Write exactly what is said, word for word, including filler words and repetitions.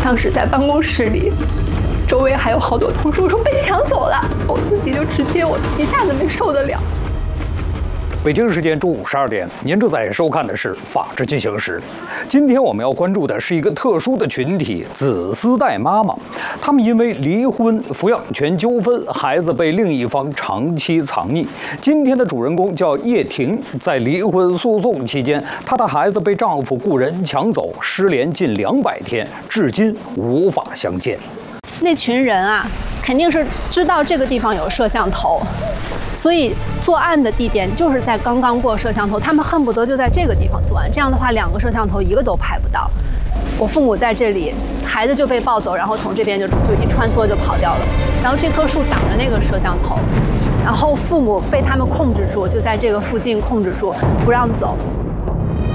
像是在办公室里，周围还有好多同事，我说被抢走了，我自己就直接我一下子没受得了。 北京时间中午十二点，您正在收看的是《法治进行时》。今天我们要关注的是一个特殊的群体——子嗣代妈妈。他们因为离婚、抚养权纠纷，孩子被另一方长期藏匿。今天的主人公叫叶婷，在离婚诉讼期间，她的孩子被丈夫雇人抢走，失联近两百天，至今无法相见。 那群人啊，肯定是知道这个地方有摄像头。所以作案的地点就是在刚刚过摄像头，他们恨不得就在这个地方作案。这样的话，两个摄像头一个都拍不到。我父母在这里，孩子就被抱走，然后从这边就就一穿梭就跑掉了。然后这棵树挡着那个摄像头，然后父母被他们控制住，就在这个附近控制住，不让走。